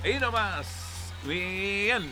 Y no más. Bien.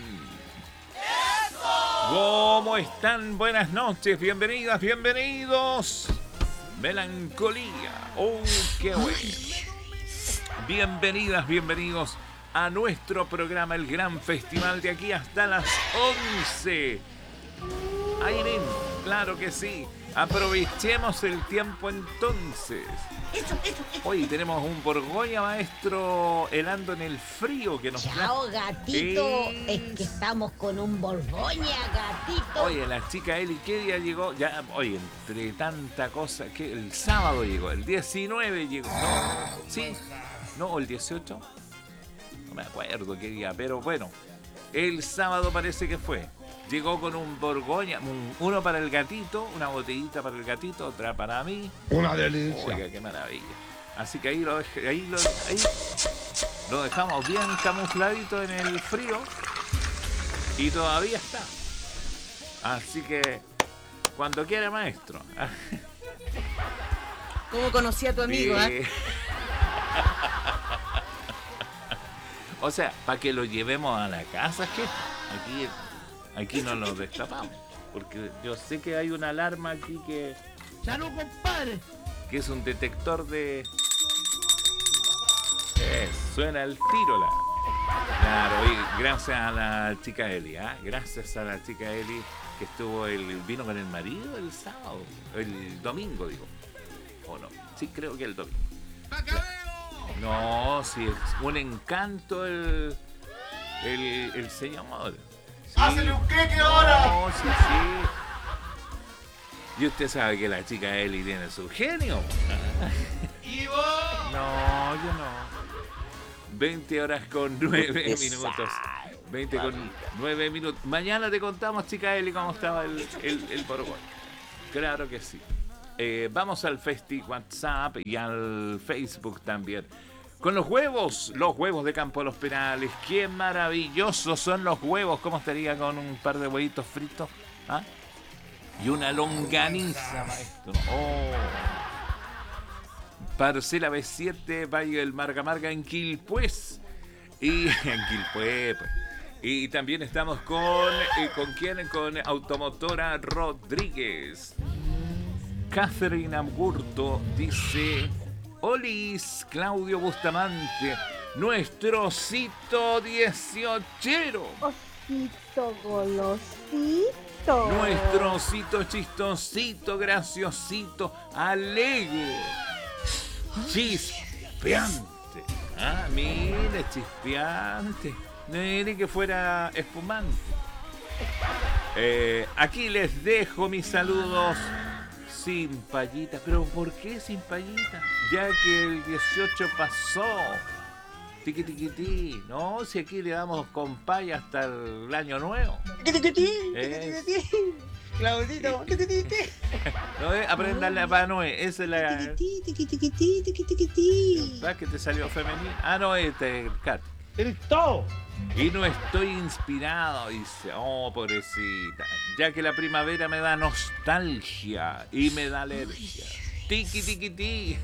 ¿Cómo están? Buenas noches, bienvenidas, bienvenidos. Melancolía. Oh, qué bueno. Bienvenidas, bienvenidos a nuestro programa, el gran festival de aquí hasta las 11. Ahí mismo, claro que sí. Aprovechemos el tiempo entonces. Hoy tenemos un Borgoña, maestro, helando en el frío que nos Chao, gatito. Es que estamos con un Borgoña, gatito. Oye, la chica Eli, ¿qué día llegó? Ya, oye, entre tanta cosa, que el sábado llegó, el 19 llegó. No, sí, no, el 18. No me acuerdo qué día, pero bueno, el sábado parece que fue. Llegó con un Borgoña, uno para el gatito, una botellita para el gatito, otra para mí. Una delicia. Oiga, qué maravilla. Así que ahí lo dejamos bien camufladito en el frío y todavía está. Así que cuando quiera, maestro. ¿Cómo conocí a tu amigo? O sea, para que lo llevemos a la casa, ¿qué? Aquí no lo destapamos. Porque yo sé que hay una alarma aquí que... ¡Salud, compadre! Que es un detector de... suena el tiro. Claro, y gracias a la chica Eli, gracias a la chica Eli que vino con el marido el sábado, el domingo, digo. ¿O no? Sí, creo que el domingo. No, sí, es un encanto el señor. Sí. ¡Hácele un queque ahora! No, sí. Y usted sabe que la chica Eli tiene su genio. ¿Y vos? No, yo no. 20 horas con 9 minutos. 20 con 9 minutos. Mañana te contamos, chica Eli, cómo estaba el Borgoña. Claro que sí. Vamos al Festi WhatsApp y al Facebook también. Con los huevos de Campo de los Penales. Qué maravillosos son los huevos. ¿Cómo estaría con un par de huevitos fritos? Y una longaniza, maestro. Oh. Parcela B7, Valle del Marga en Quilpué. Y también estamos ¿con quién? Con Automotora Rodríguez. Catherine Amburto dice: Olis, Claudio Bustamante, nuestro osito 18ero. Osito golosito. Nuestro osito chistosito, graciosito, alegre, chispeante. Mire, chispeante. Mire que fuera espumante. Aquí les dejo mis saludos. Sin payita. ¿Pero por qué sin payita? Ya que el 18 pasó. Tiqui. No, si aquí le damos con paya hasta el año nuevo. Claudito. No, aprendan la para Noé. Esa es la... ¿Verdad que te salió femenino? No, Cat. ¡Eres todo! Y no estoy inspirado, dice. Oh, pobrecita. Ya que la primavera me da nostalgia y me da alergia. Tiqui.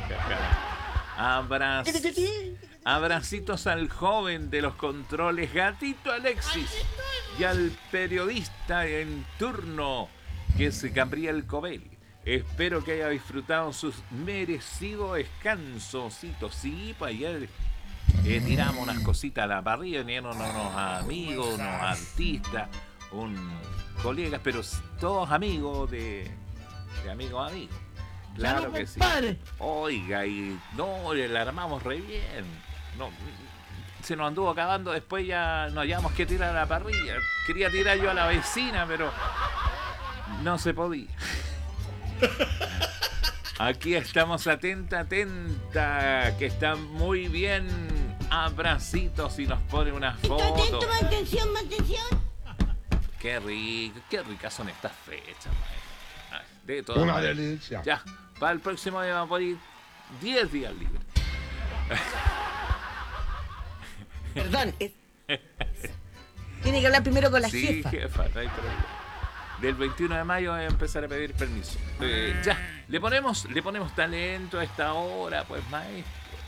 Abracitos al joven de los controles, Gatito Alexis. Y al periodista en turno, que es Gabriel Covelli. Espero que haya disfrutado sus merecido descanso. Sí, pues ayer... tiramos unas cositas a la parrilla, vinieron unos amigos, unos artistas, colegas, pero todos amigos de amigos. Claro que sí. Oiga, y no, le armamos re bien. No, se nos anduvo acabando, después ya nos llevamos que tirar a la parrilla. Quería tirar yo a la vecina, pero no se podía. Aquí estamos atenta, que está muy bien. Abracitos y nos pone una foto. Atento, mantención. Qué ricas son estas fechas, maestro. De todo. Una delicia. Ya, para el próximo día vamos a poner 10 días libres. Perdón. Tiene que hablar primero con la Sí, jefa. jefa, no hay problema. Del 21 de mayo voy a empezar a pedir permiso. Ya, le ponemos talento a esta hora, pues, maestro.